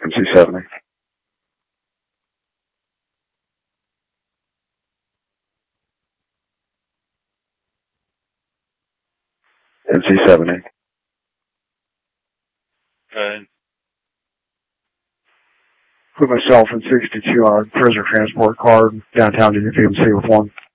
MC70. MC70. Put myself in 62 on a prisoner transport car downtown DFMC with one.